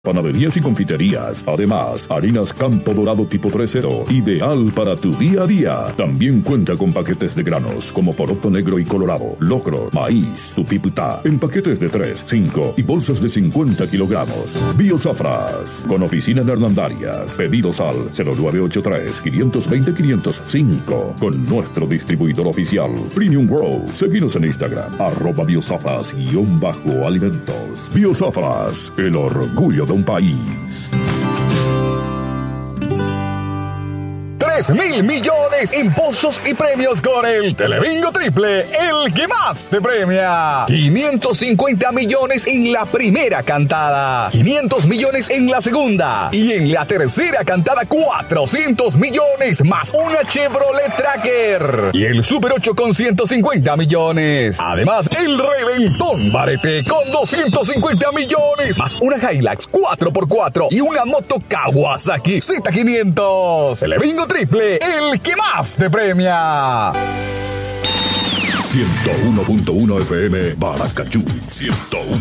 panaderías y confiterías. Además, harinas Campo Dorado tipo 3.0, ideal para tu día a día. También cuenta con paquetes de granos como poroto negro y colorado, locro, maíz, tupiputá, en paquetes de 3, 5 y bolsas de 50 kilogramos. Biosafras, con oficina en Hernandarias. Pedidos al 0983-520-505, con nuestro distribuidor oficial, Premium World. Seguinos en Instagram, @biosafras_alimentos. Biosafras, el orgullo de un país. 3.000 millones en pozos y premios con el Telebingo Triple, el que más te premia. 550 millones en la primera cantada, 500 millones en la segunda y en la tercera cantada 400 millones más una Chevrolet Tracker y el Super 8 con 150 millones. Además, el Reventón Barete con 250 millones más una Hilux 4x4 y una moto Kawasaki Z500. Telebingo Triple, el que más te premia. 101.1 FM Baracachú. 101.